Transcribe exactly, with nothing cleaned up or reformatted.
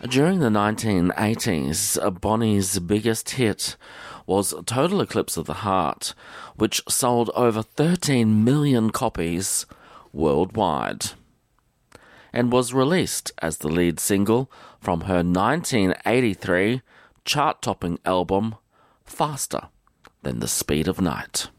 During the nineteen eighties, Bonnie's biggest hit was Total Eclipse of the Heart, which sold over thirteen million copies worldwide, and was released as the lead single from her nineteen eighty-three chart-topping album, Faster Than the Speed of Night.